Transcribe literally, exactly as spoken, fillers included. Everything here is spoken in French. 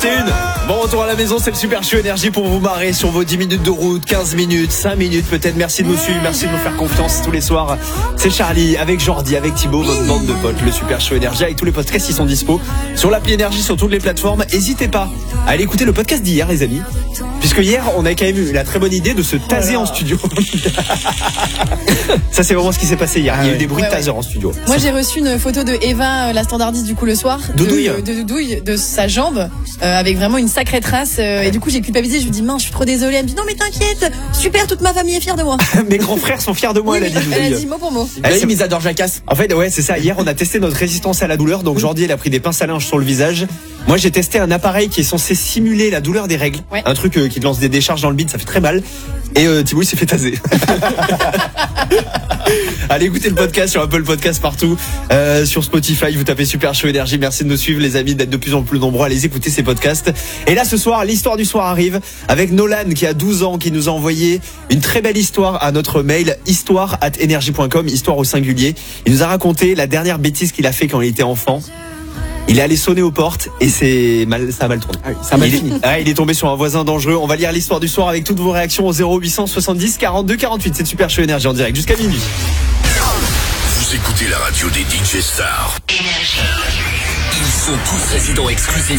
Bon retour à la maison, c'est le Super Show Énergie pour vous marrer sur vos dix minutes de route, quinze minutes, cinq minutes peut-être. Merci de nous suivre, merci de nous faire confiance tous les soirs. C'est Charlie avec Jordi, avec Thibaut, votre bande de potes, le Super Show Énergie avec tous les podcasts qui sont dispo sur l'appli Énergie, sur toutes les plateformes. N'hésitez pas à aller écouter le podcast d'hier les amis, puisque hier on a quand même eu la très bonne idée de se taser en studio. Ça c'est vraiment ce qui s'est passé hier, il y a eu des bruits de taser en studio. Moi j'ai reçu une photo de Eva, la standardiste du coup le soir, de Doudouille, de, de, Doudouille, de sa jambe, euh, avec vraiment une sacrée trace, euh, et du coup j'ai culpabilisé, je lui dis mince je suis trop désolée, elle me dit non mais t'inquiète, super, toute ma famille est fière de moi. Mes grands frères sont fiers de moi, oui, elle a dit. Elle a dit mot pour mot. Elle a mis Isadore Jacasse. En fait ouais c'est ça, hier on a testé notre résistance à la douleur, donc Jordi elle a pris des pinces à linge sur le visage. Moi j'ai testé un appareil qui est censé simuler la douleur des règles, ouais. Un truc euh, qui te lance des décharges dans le bide, ça fait très mal. Et euh, Thibaut il s'est fait taser. Allez écoutez le podcast sur Apple Podcast partout, euh, sur Spotify, vous tapez Super Show Énergie. Merci de nous suivre les amis, d'être de plus en plus nombreux à les écouter ces podcasts. Et là ce soir, l'histoire du soir arrive avec Nolan qui a douze ans, qui nous a envoyé une très belle histoire à notre mail histoire arobase énergie point com, histoire au singulier. Il nous a raconté la dernière bêtise qu'il a fait quand il était enfant. Il est allé sonner aux portes et c'est mal, ça a mal tourné. Ah oui, ça a mal il, fini. Est, ah, il est tombé sur un voisin dangereux. On va lire l'histoire du soir avec toutes vos réactions au zéro huit cent soixante-dix quarante-deux quarante-huit. C'est Super Show Énergie en direct jusqu'à minuit. Vous écoutez la radio des D J stars. Énergie. Ils sont tous résidents exclusifs